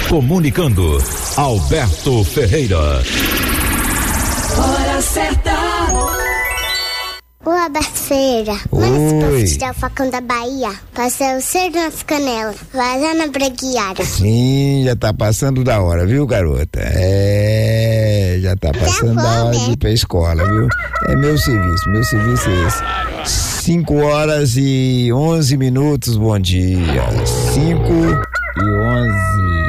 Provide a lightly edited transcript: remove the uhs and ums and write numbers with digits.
Comunicando, Alberto Ferreira. Hora certa. Ô Alberto Ferreira, manda esse povo o Facão da Bahia, passar o cerdo nas canelas, vai lá na Braguiara. Sim, já tá passando da hora, viu, garota? Já tá passando da hora de ir pra escola, viu? É meu serviço é esse. 5 horas e 11 minutos, bom dia. 5 e 11.